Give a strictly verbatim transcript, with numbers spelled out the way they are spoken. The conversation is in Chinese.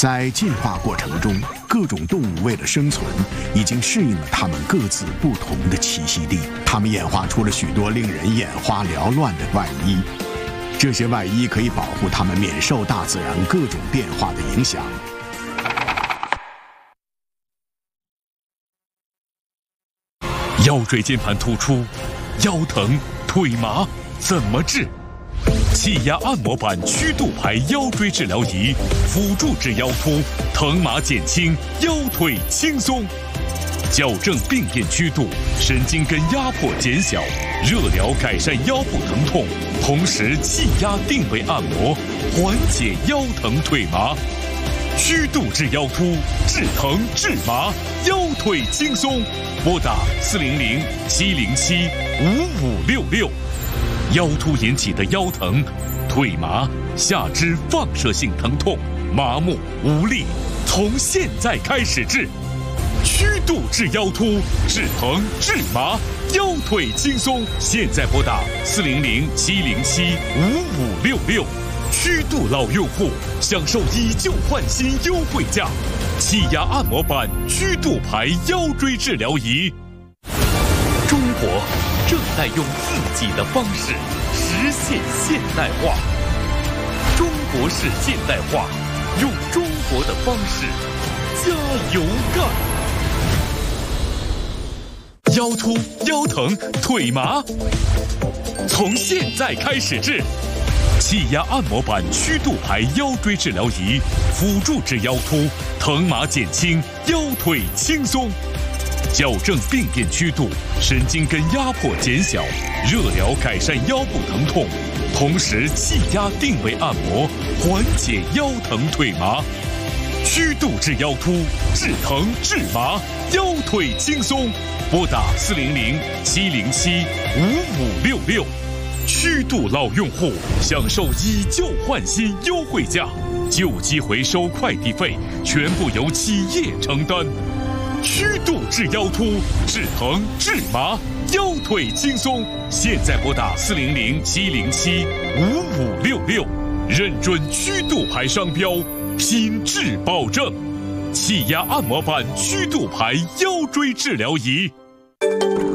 在进化过程中，各种动物为了生存，已经适应了它们各自不同的栖息地。它们演化出了许多令人眼花缭乱的外衣，这些外衣可以保护它们免受大自然各种变化的影响。 腰椎间盘突出、腰疼、腿麻怎么治？气压按摩板曲度排腰椎治疗仪，辅助治腰突，疼麻减轻，腰腿轻松，矫正病变曲度，神经根压迫减小，热疗改善腰部疼痛，同时气压定位按摩，缓解腰疼腿麻。曲度治腰突，治疼治麻，腰腿轻松。拨打四零零七零七五五六六。腰突引起的腰疼、腿麻、下肢放射性疼痛、麻木无力，从现在开始治。曲度治腰突，治疼治麻，腰腿轻松。现在拨打四零零七零七五五六六。曲度老用户享受以旧换新优惠价，气压按摩板曲度排腰椎治疗仪。中国正在用自己的方式实现现代化，中国式现代化，用中国的方式加油干！腰突、腰疼、腿麻，从现在开始治。气压按摩板曲度排腰椎治疗仪，辅助治腰突，疼麻减轻，腰腿轻松，矫正病变曲度，神经根压迫减小，热疗改善腰部疼痛，同时气压定位按摩，缓解腰疼腿麻。曲度治腰突，治疼治麻，腰腿轻松。拨打四零零七零七五五六六。曲度老用户享受以旧换新优惠价，旧机回收快递费全部由企业承担。曲度治腰突，治疼治麻，腰腿轻松。现在拨打四零零七零七五五六六，认准曲度牌商标，品质保证。气压按摩板曲度牌腰椎治疗仪。